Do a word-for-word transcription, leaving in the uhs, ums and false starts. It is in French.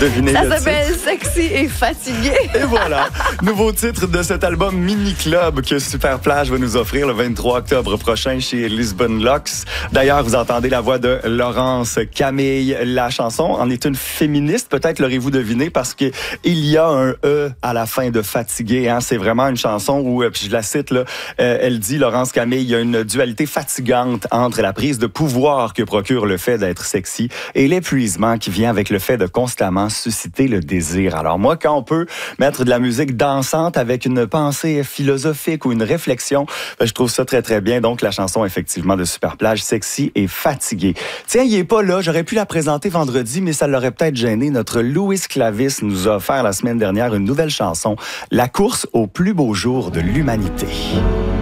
Devinez Ça le s'appelle titre. Sexy et fatigué. Et voilà, nouveau titre de cet album Mini Club que Super Plage va nous offrir le vingt-trois octobre prochain chez Lisbon Lux. D'ailleurs, vous entendez la voix de Laurence Camille. La chanson en est une féministe, peut-être l'aurez-vous deviné, parce que il y a un E à la fin de fatigué. Hein? C'est vraiment une chanson où, puis je la cite, là, euh, elle dit, Laurence Camille, il y a une dualité fatigante entre la prise de pouvoir que procure le fait d'être sexy et l'épuisement qui vient avec le fait de constamment susciter le désir. Alors moi, quand on peut mettre de la musique dansante avec une pensée philosophique ou une réflexion, ben, je trouve ça très, très bien. Donc, la chanson, effectivement, de Super Plage, Sexy et fatigué. Tiens, il est pas là. J'aurais pu la présenter vendredi, mais ça l'aurait peut-être gêné. Notre Louis Clavis nous a offert la semaine dernière une nouvelle chanson, La course au plus beau jour de l'humanité.